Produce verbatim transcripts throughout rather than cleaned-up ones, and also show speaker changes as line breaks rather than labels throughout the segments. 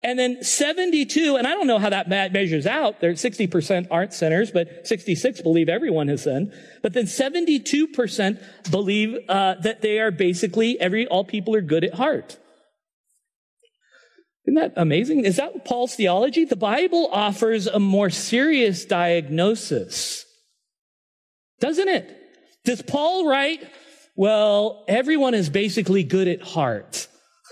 And then seventy-two, and I don't know how that measures out. There, sixty percent aren't sinners, but sixty-six believe everyone has sinned. But then seventy-two percent believe uh, that they are basically every all people are good at heart. Isn't that amazing? Is that Paul's theology? The Bible offers a more serious diagnosis, doesn't it? Does Paul write, well, everyone is basically good at heart?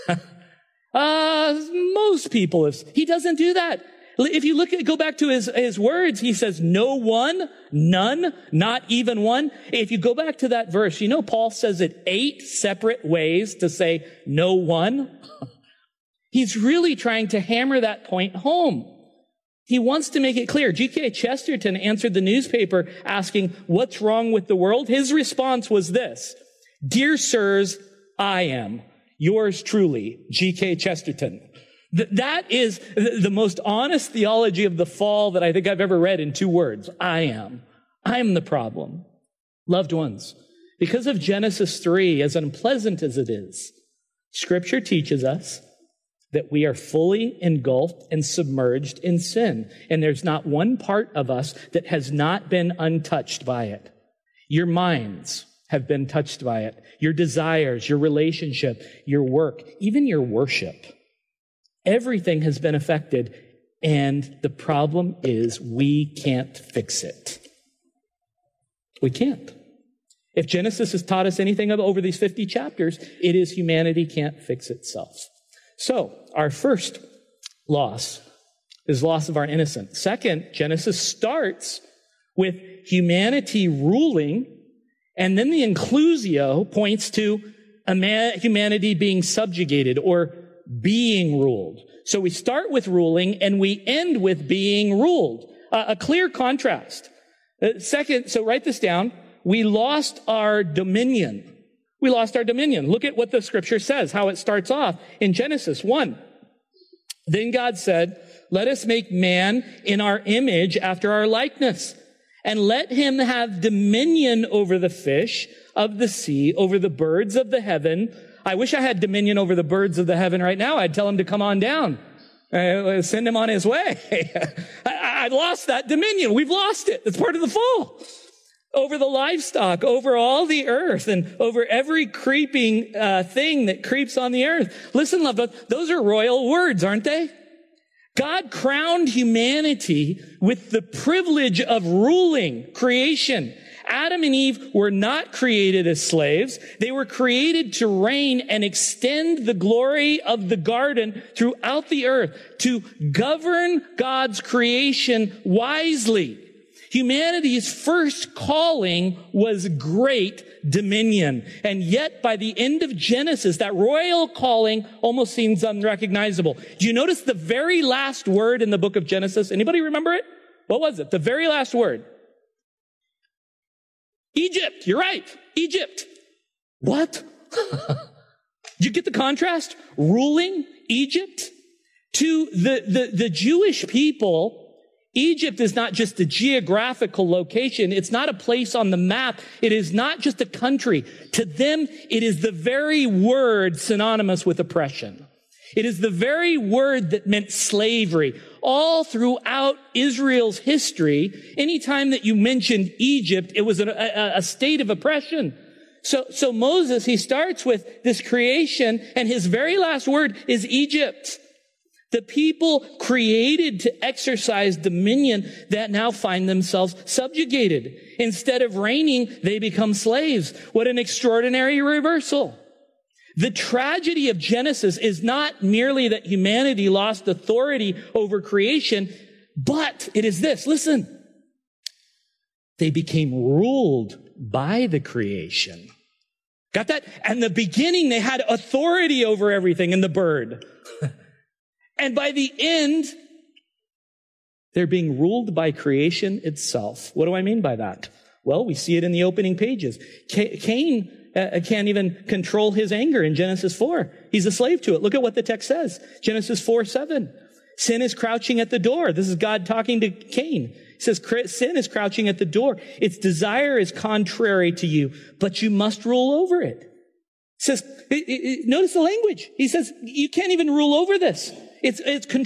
Uh, most people, is, he doesn't do that. If you look at, go back to his, his words, he says, no one, none, not even one. If you go back to that verse, you know, Paul says it eight separate ways to say no one. He's really trying to hammer that point home. He wants to make it clear. G K Chesterton answered the newspaper asking, what's wrong with the world? His response was this: dear sirs, I am. Yours truly, G K Chesterton. Th- that is th- the most honest theology of the fall that I think I've ever read in two words. I am. I am the problem. Loved ones, because of Genesis three, as unpleasant as it is, Scripture teaches us that we are fully engulfed and submerged in sin. And there's not one part of us that has not been untouched by it. Your minds have been touched by it. Your desires, your relationship, your work, even your worship. Everything has been affected, and the problem is we can't fix it. We can't. If Genesis has taught us anything over these fifty chapters, it is humanity can't fix itself. So, our first loss is loss of our innocence. Second, Genesis starts with humanity ruling, and then the inclusio points to humanity being subjugated or being ruled. So we start with ruling and we end with being ruled. Uh, a clear contrast. Uh, second, so write this down. We lost our dominion. We lost our dominion. Look at what the scripture says, how it starts off in Genesis one. Then God said, let us make man in our image after our likeness, and let him have dominion over the fish of the sea, over the birds of the heaven. I wish I had dominion over the birds of the heaven right now. I'd tell him to come on down. Uh, send him on his way. I, I lost that dominion. We've lost it. It's part of the fall. Over the livestock, over all the earth, and over every creeping uh, thing that creeps on the earth. Listen, loved ones, those are royal words, aren't they? God crowned humanity with the privilege of ruling creation. Adam and Eve were not created as slaves. They were created to reign and extend the glory of the garden throughout the earth, to govern God's creation wisely. Humanity's first calling was great dominion. And yet, by the end of Genesis, that royal calling almost seems unrecognizable. Do you notice the very last word in the book of Genesis? Anybody remember it? What was it? The very last word. Egypt. You're right. Egypt. What? Did you get the contrast? Ruling Egypt? To the, the, the Jewish people, Egypt is not just a geographical location. It's not a place on the map. It is not just a country. To them, it is the very word synonymous with oppression. It is the very word that meant slavery. All throughout Israel's history, anytime that you mentioned Egypt, it was a, a, a state of oppression. So, so Moses, he starts with this creation, and his very last word is Egypt. The people created to exercise dominion that now find themselves subjugated. Instead of reigning, they become slaves. What an extraordinary reversal. The tragedy of Genesis is not merely that humanity lost authority over creation, but it is this. Listen. They became ruled by the creation. Got that? And the beginning, they had authority over everything in the bird. And by the end, they're being ruled by creation itself. What do I mean by that? Well, we see it in the opening pages. Cain uh, can't even control his anger in Genesis four. He's a slave to it. Look at what the text says. Genesis four seven. Sin is crouching at the door. This is God talking to Cain. He says, sin is crouching at the door. Its desire is contrary to you, but you must rule over it. He says, it, it, notice the language. He says, you can't even rule over this. It's, it's control.